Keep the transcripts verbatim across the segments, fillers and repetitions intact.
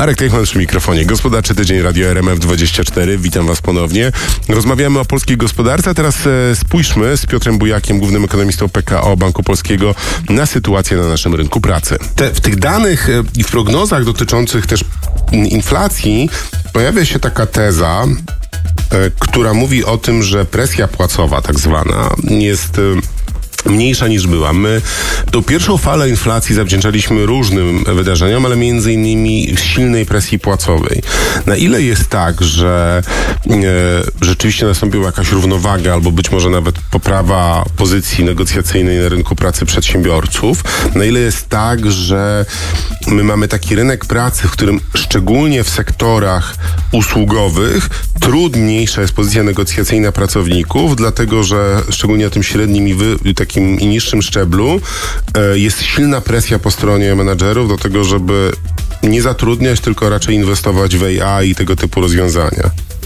Marek Teichman przy mikrofonie. Gospodarczy Tydzień Radio R M F dwadzieścia cztery. Witam Was ponownie. Rozmawiamy o polskiej gospodarce, a teraz e, spójrzmy z Piotrem Bujakiem, głównym ekonomistą P K O Banku Polskiego, na sytuację na naszym rynku pracy. Te, w tych danych e, i w prognozach dotyczących też inflacji pojawia się taka teza, e, która mówi o tym, że presja płacowa tak zwana jest E, mniejsza niż była. My tą pierwszą falę inflacji zawdzięczaliśmy różnym wydarzeniom, ale między innymi silnej presji płacowej. Na ile jest tak, że e, rzeczywiście nastąpiła jakaś równowaga albo być może nawet poprawa pozycji negocjacyjnej na rynku pracy przedsiębiorców? Na ile jest tak, że my mamy taki rynek pracy, w którym szczególnie w sektorach usługowych trudniejsza jest pozycja negocjacyjna pracowników, dlatego że szczególnie na tym średnim i wy, takim i niższym szczeblu e, jest silna presja po stronie menadżerów do tego, żeby nie zatrudniać, tylko raczej inwestować w A I i tego typu rozwiązania.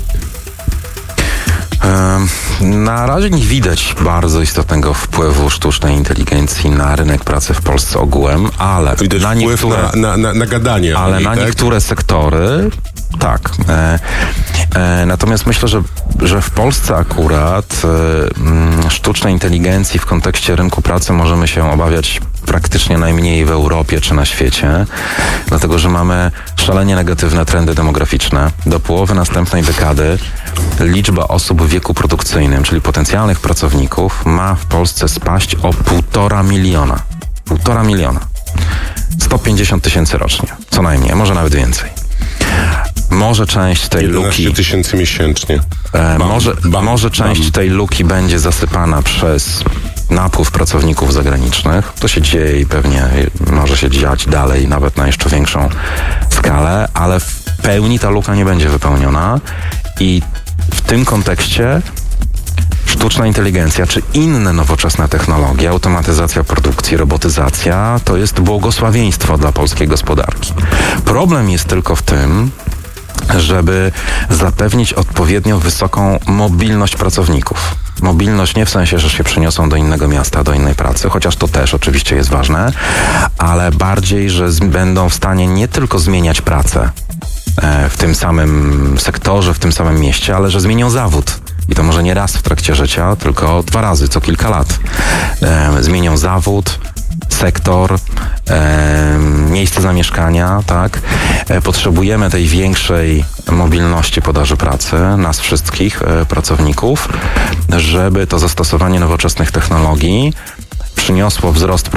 Na razie nie widać bardzo istotnego wpływu sztucznej inteligencji na rynek pracy w Polsce ogółem, ale widać na wpływ niektóre, na, na, na, na gadanie. ale niej, na tak? niektóre sektory tak. E, e, natomiast myślę, że, że w Polsce akurat e, sztucznej inteligencji w kontekście rynku pracy możemy się obawiać praktycznie najmniej w Europie czy na świecie, dlatego że mamy szalenie negatywne trendy demograficzne. Do połowy następnej dekady liczba osób w wieku produkcyjnym, czyli potencjalnych pracowników, ma w Polsce spaść o półtora miliona. Półtora miliona. sto pięćdziesiąt tysięcy rocznie. Co najmniej, może nawet więcej. Może część tej luki... jedenaście tysięcy miesięcznie. E, bam, może, bam, może część bam. tej luki będzie zasypana przez napływ pracowników zagranicznych. To się dzieje i pewnie może się dziać dalej, nawet na jeszcze większą skalę, ale w pełni ta luka nie będzie wypełniona i w tym kontekście sztuczna inteligencja czy inne nowoczesne technologie, automatyzacja produkcji, robotyzacja to jest błogosławieństwo dla polskiej gospodarki. Problem jest tylko w tym, żeby zapewnić odpowiednio wysoką mobilność pracowników. Mobilność nie w sensie, że się przeniosą do innego miasta, do innej pracy, chociaż to też oczywiście jest ważne, ale bardziej, że z- będą w stanie nie tylko zmieniać pracę e, w tym samym sektorze, w tym samym mieście, ale że zmienią zawód. I to może nie raz w trakcie życia, tylko dwa razy, co kilka lat. E, zmienią zawód, sektor, e, miejsce zamieszkania, tak? E, potrzebujemy tej większej mobilności podaży pracy, nas wszystkich e, pracowników, żeby to zastosowanie nowoczesnych technologii przyniosło wzrost